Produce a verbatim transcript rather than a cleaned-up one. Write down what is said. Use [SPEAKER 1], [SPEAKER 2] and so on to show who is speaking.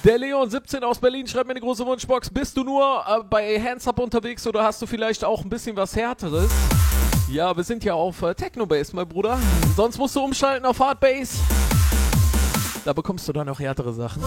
[SPEAKER 1] Der Leon siebzehn aus Berlin schreibt mir eine große Wunschbox. Bist du nur äh, bei Hands Up unterwegs oder hast du vielleicht auch ein bisschen was Härteres? Ja, wir sind ja auf äh, Techno-Bass, mein Bruder. Sonst musst du umschalten auf Hard Bass. Da bekommst du dann noch härtere Sachen.